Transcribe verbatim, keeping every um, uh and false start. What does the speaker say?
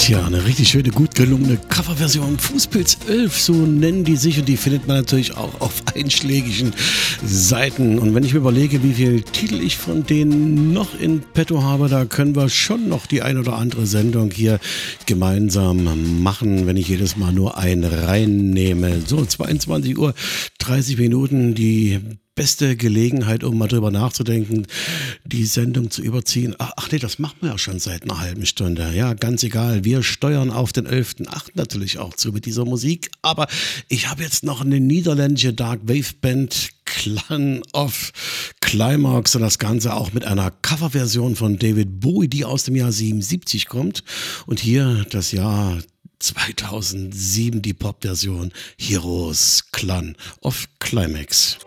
Tja, eine richtig schöne, gut gelungene Coverversion. Fußpilz elf, so nennen die sich, und die findet man natürlich auch auf einschlägigen Seiten. Und wenn ich mir überlege, wie viele Titel ich von denen noch in petto habe, da können wir schon noch die ein oder andere Sendung hier gemeinsam machen, wenn ich jedes Mal nur einen reinnehme. So, zweiundzwanzig Uhr dreißig Minuten, die beste Gelegenheit, um mal drüber nachzudenken, die Sendung zu überziehen. Ach, ach nee, das machen wir ja schon seit einer halben Stunde. Ja, ganz egal. Wir steuern auf den elften achten natürlich auch zu mit dieser Musik. Aber ich habe jetzt noch eine niederländische Dark Wave Band, Clan of Climax, und das Ganze auch mit einer Coverversion von David Bowie, die aus dem Jahr siebenundsiebzig kommt. Und hier das Jahr zweitausendsieben die Popversion Heroes Clan of Climax.